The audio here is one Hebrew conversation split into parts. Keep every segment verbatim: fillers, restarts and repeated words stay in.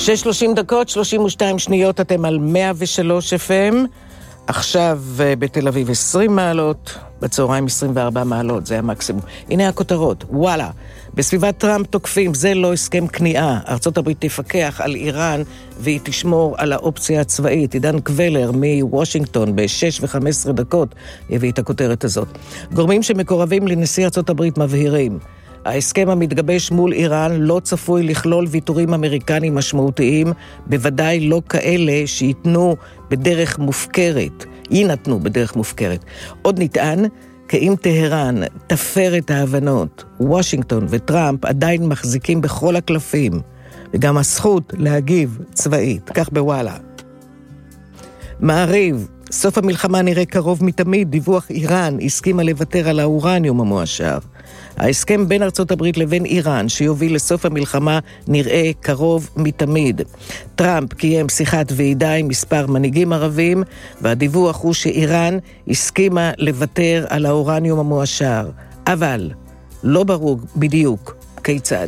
שש שלושים דקות, שלושים ושתיים שניות, אתם על מאה ושלוש אף אם. עכשיו בתל אביב עשרים מעלות, בצהריים עשרים וארבע מעלות, זה המקסימום. הנה הכותרות, וואלה, בסביבת טראמפ תוקפים, זה לא הסכם כניעה. ארצות הברית תפקח על איראן והיא תשמור על האופציה הצבאית. עידן קבלר מוושינגטון ב-שש וחמש עשרה דקות הביא את הכותרת הזאת. גורמים שמקורבים לנשיא ארצות הברית מבהירים. ההסכם המתגבש מול איראן לא צפוי לכלול ויתורים אמריקנים משמעותיים, בוודאי לא כאלה שיתנו בדרך מופקרת, ינתנו בדרך מופקרת. עוד נטען, כי אם טהרן תפר את ההבנות, וושינגטון וטראמפ עדיין מחזיקים בכל הקלפים, וגם הזכות להגיב צבאית, כך בוואלה. מעריב, סוף המלחמה נראה קרוב מתמיד, דיווח איראן הסכימה לוותר על האורניום המועשר. ההסכם בין ארצות הברית לבין איראן שיוביל לסוף המלחמה נראה קרוב מתמיד. טראמפ קיים שיחת ועידה עם מספר מנהיגים ערבים, והדיווח הוא שאיראן הסכימה לוותר על האורניום המועשר. אבל לא ברור בדיוק כיצד.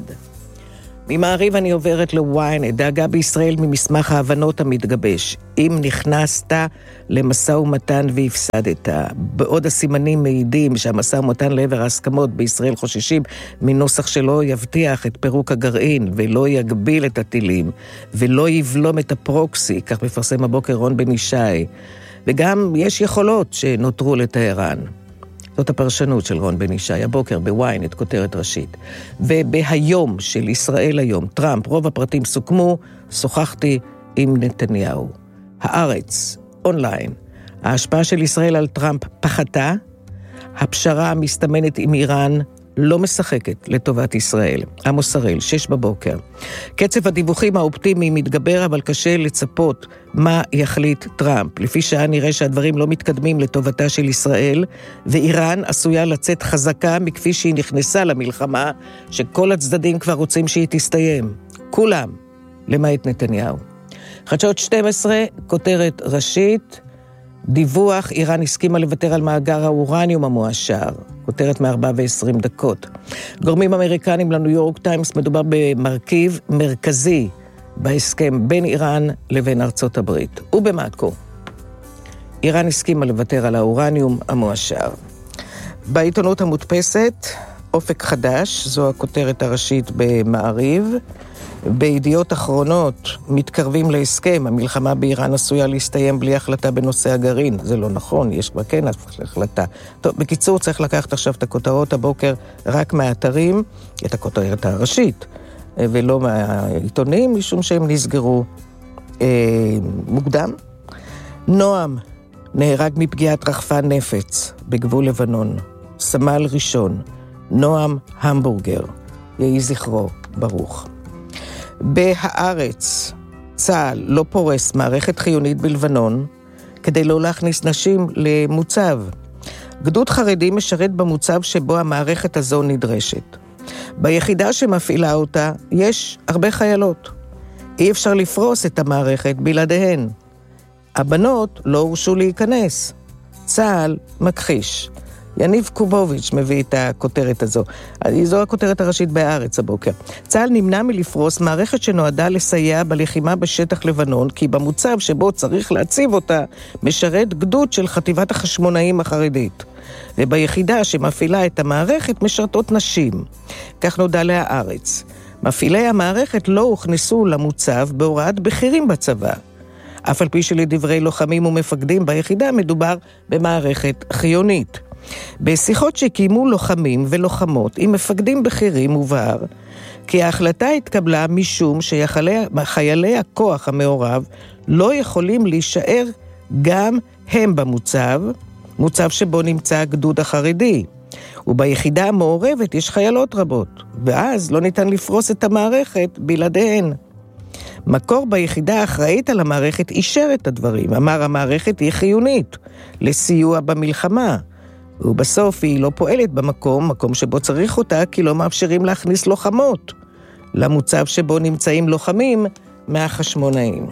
ממעריב אני עוברת לוויינט, דאגה בישראל ממסמך ההבנות המתגבש. אם נכנסת למשא ומתן והפסדת, בעוד הסימנים מעידים שהמשא ומתן לעבר ההסכמות בישראל חוששים מנוסח שלא יבטיח את פירוק הגרעין ולא יגביל את הטילים ולא יבלום את הפרוקסי, כך מפרסם הבוקר רון בן ישי. וגם יש יכולות שנותרו לטהרן. זאת הפרשנות של רון בן ישי, הבוקר בוויינט, כותרת ראשית. ובהיום של ישראל היום, טראמפ, רוב הפרטים סוכמו, שוחחתי עם נתניהו. הארץ, אונליין, ההשפעה של ישראל על טראמפ פחתה, הפשרה המסתמנת עם איראן לא משחקת לטובת ישראל. עמוס הראל, שש בבוקר. קצב הדיווחים האופטימיים מתגבר, אבל קשה לצפות מה יחליט טראמפ. לפי שעה נראה שהדברים לא מתקדמים לטובתה של ישראל, ואיראן עשויה לצאת חזקה מכפי שהיא נכנסה למלחמה, שכל הצדדים כבר רוצים שהיא תסתיים. כולם, למעט נתניהו. חדשות שתים עשרה, כותרת ראשית, דיווח, איראן הסכימה לוותר על מאגר האורניום המועשר. כותרת מארבע ועשרים דקות. גורמים אמריקנים לניו יורק טיימס, מדובר במרכיב מרכזי בהסכם בין איראן לבין ארצות הברית. ובמאקו, איראן הסכימה לוותר על האורניום המועשר. בעיתונות המודפסת, אופק חדש, זו הכותרת הראשית במעריב. בידיעות אחרונות מתקרבים להסכם, המלחמה באיראן עשויה להסתיים בלי החלטה בנושא הגרעין. זה לא נכון, יש כבר כן החלטה. טוב, בקיצור צריך לקחת עכשיו את הכותרות הבוקר רק מהאתרים, את הכותרת הראשית, ולא מהעיתונים, משום שהם נסגרו אה, מוקדם. נועם נהרג מפגיעת רחפן נפץ בגבול לבנון. סמל ראשון, נועם המבורגר, יהי זכרו ברוך. בהארץ, צה"ל לא פורס מערכת חיונית בלבנון כדי לא להכניס נשים למוצב. גדוד חרדי משרת במוצב שבו המערכת הזו נדרשת. ביחידה שמפעילה אותה יש הרבה חיילות. אי אפשר לפרוס את המערכת בלעדיהן. הבנות לא הורשו להיכנס. צה"ל מכחיש. יניב קובוביץ' מביא את הכותרת הזו. זו הכותרת הראשית בהארץ הבוקר. צה"ל נמנע מלפרוס מערכת שנועדה לסייע בלחימה בשטח לבנון, כי במוצב שבו צריך להציב אותה, משרת גדוד של חטיבת החשמונאים החרדית. וביחידה שמפעילה את המערכת משרתות נשים. כך נודע להארץ. מפעילי המערכת לא הוכנסו למוצב בהוראת בכירים בצבא. אף על פי שלדברי לוחמים ומפקדים ביחידה מדובר במערכת חיונית. בשיחות שקיימו לוחמים ולוחמות עם מפקדים בכירים מובהר, כי ההחלטה התקבלה משום שחיילי הכוח המעורב לא יכולים להישאר גם הם במוצב, מוצב שבו נמצא הגדוד החרדי. וביחידה המעורבת יש חיילות רבות, ואז לא ניתן לפרוס את המערכת בלעדיהן. מקור ביחידה האחראית על המערכת אישר את הדברים, אמר המערכת היא חיונית לסיוע במלחמה. ובסוף היא לא פועלת במקום, מקום שבו צריך אותה, כי לא מאפשרים להכניס לוחמות למוצב שבו נמצאים לוחמים מהחשמונאים.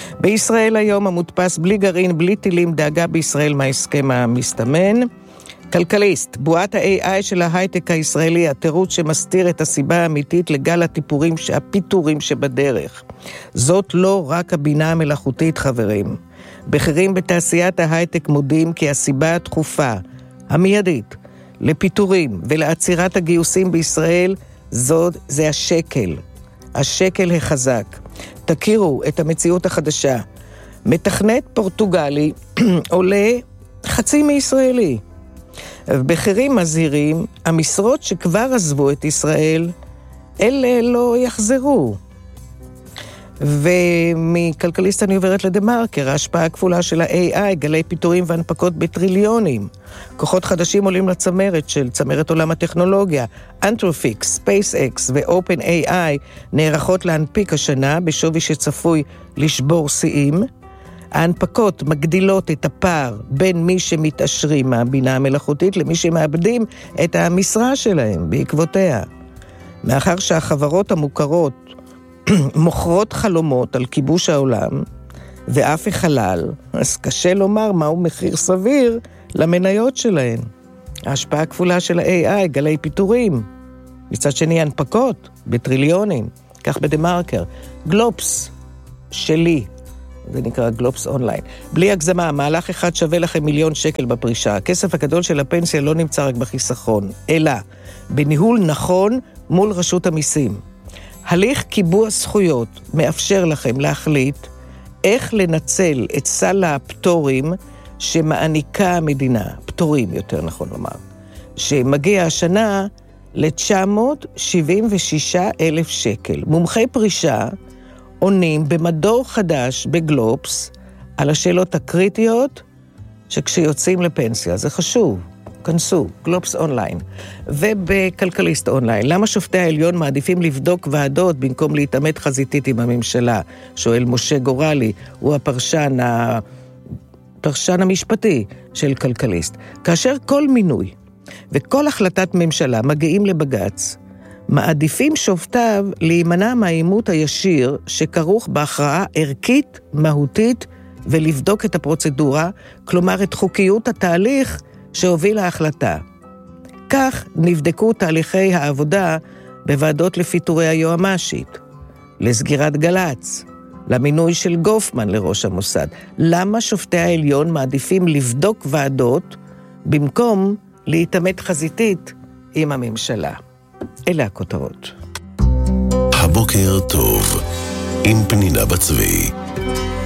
בישראל היום המודפס בלי גרעין, בלי טילים, דאגה בישראל מההסכם המסתמן. כלכליסט, בועת ה-איי איי של ההייטק הישראלי, התירוץ שמסתיר את הסיבה האמיתית לגל הטיפורים, הפיטורים שבדרך. זאת לא רק הבינה המלאכותית, חברים. בכירים בתעשיית ההייטק מודים כי הסיבה הדחופה, המיידית, לפיטורים ולעצירת הגיוסים בישראל, זאת זה השקל. השקל החזק. תכירו את המציאות החדשה. מתכנת פורטוגלי עולה חצי מישראלי. בכירים מזהירים, המשרות שכבר עזבו את ישראל, אלה לא יחזרו. ומכלכליסט אני עוברת לדמרקר, ההשפעה הכפולה של ה-איי איי, גלי פיטורים והנפקות בטריליונים. כוחות חדשים עולים לצמרת של צמרת עולם הטכנולוגיה. אנתרופיקס, ספייס-אקס ואופן איי איי נערכות להנפיק השנה בשווי שצפוי לשבור שיאים. ההנפקות מגדילות את הפער בין מי שמתעשרים מהבינה המלאכותית למי שמאבדים את המשרה שלהם בעקבותיה. מאחר שהחברות המוכרות מוכרות חלומות על כיבוש העולם ואף החלל, אז קשה לומר מהו מחיר סביר למניות שלהן. ההשפעה הכפולה של ה-איי איי, גלי פיטורים, מצד שני הנפקות בטריליונים, כך בדמרקר. גלובס שלי, זה נקרא גלובס אונליין. בלי הגזמה, מהלך אחד שווה לכם מיליון שקל בפרישה. הכסף הגדול של הפנסיה לא נמצא רק בחיסכון, אלא בניהול נכון מול רשות המיסים. הליך קיבוע זכויות מאפשר לכם להחליט איך לנצל את סל הפטורים שמעניקה המדינה, פטורים יותר נכון לומר, שמגיע השנה ל-תשע מאות שבעים ושישה אלף שקל. מומחי פרישה עונים במדור חדש בגלובס על השאלות הקריטיות שכשיוצאים לפנסיה. זה חשוב. כנסו, גלובס אונליין. ובכלכליסט אונליין, למה שופטי העליון מעדיפים לבדוק ועדות במקום להתעמת חזיתית עם הממשלה? שואל משה גורלי, הוא הפרשן, הפרשן המשפטי של כלכליסט. כאשר כל מינוי וכל החלטת ממשלה מגיעים לבגץ, מעדיפים שופטיו להימנע מהעימות הישיר שכרוך בהכרעה ערכית, מהותית, ולבדוק את הפרוצדורה, כלומר את חוקיות התהליך שהוביל ההחלטה. כך נבדקו תהליכי העבודה בוועדות לפיטורי היועמ"שית, לסגירת גל"צ, למינוי של גופמן לראש המוסד. למה שופטי העליון מעדיפים לבדוק ועדות במקום להתעמת חזיתית עם הממשלה? אלה הכותרות. הבוקר טוב עם פנינה בצבי.